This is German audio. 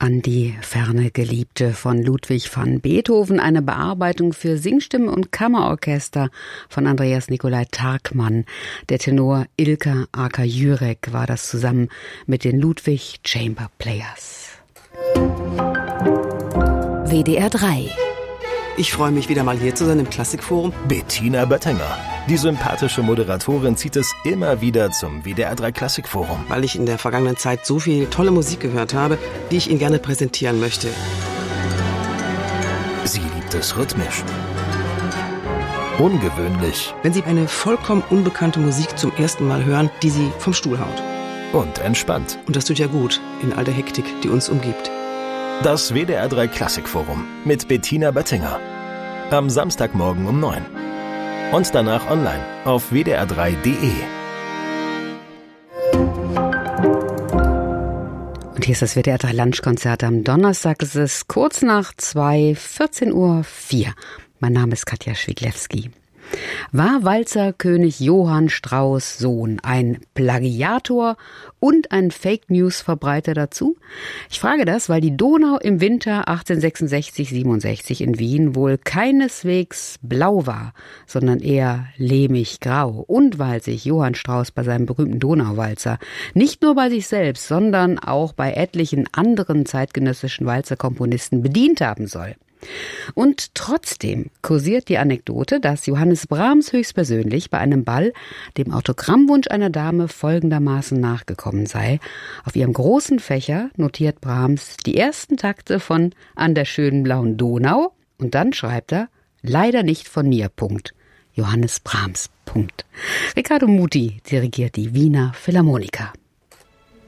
an die ferne Geliebte von Ludwig van Beethoven, eine Bearbeitung für Singstimme und Kammerorchester von Andreas Nikolai Tarkmann. Der Tenor Ilka Aka-Jürek war das zusammen mit den Ludwig Chamber Players. WDR 3. Ich freue mich, wieder mal hier zu sein im Klassikforum. Bettina Böttinger. Die sympathische Moderatorin zieht es immer wieder zum WDR 3 Klassikforum. Weil ich in der vergangenen Zeit so viel tolle Musik gehört habe, die ich Ihnen gerne präsentieren möchte. Sie liebt es rhythmisch. Ungewöhnlich. Wenn Sie eine vollkommen unbekannte Musik zum ersten Mal hören, die Sie vom Stuhl haut. Und entspannt. Und das tut ja gut in all der Hektik, die uns umgibt. Das WDR 3 Klassikforum mit Bettina Böttinger. Am Samstagmorgen um 9. Und danach online auf wdr3.de. Und hier ist das WDR 3 Lunchkonzert am Donnerstag. Es ist kurz nach 2, 14:04 Uhr. Mein Name ist Katja Schwiglewski. War Walzerkönig Johann Strauß Sohn ein Plagiator und ein Fake-News-Verbreiter dazu? Ich frage das, weil die Donau im Winter 1866/67 in Wien wohl keineswegs blau war, sondern eher lehmig-grau. Und weil sich Johann Strauß bei seinem berühmten Donauwalzer nicht nur bei sich selbst, sondern auch bei etlichen anderen zeitgenössischen Walzerkomponisten bedient haben soll. Und trotzdem kursiert die Anekdote, dass Johannes Brahms höchstpersönlich bei einem Ball dem Autogrammwunsch einer Dame folgendermaßen nachgekommen sei. Auf ihrem großen Fächer notiert Brahms die ersten Takte von An der schönen blauen Donau und dann schreibt er, leider nicht von mir, Punkt. Johannes Brahms, Punkt. Riccardo Muti dirigiert die Wiener Philharmoniker.